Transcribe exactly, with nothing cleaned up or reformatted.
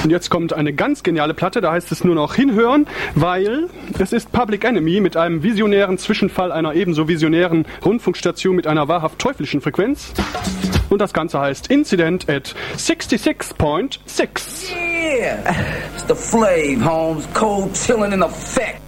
Und jetzt kommt eine ganz geniale Platte, da heißt es nur noch hinhören, weil es ist Public Enemy mit einem visionären Zwischenfall einer ebenso visionären Rundfunkstation mit einer wahrhaft teuflischen Frequenz. Und das Ganze heißt Incident at sixty-six point six. Yeah! It's the Flav, Holmes. Cold chillin' in effect.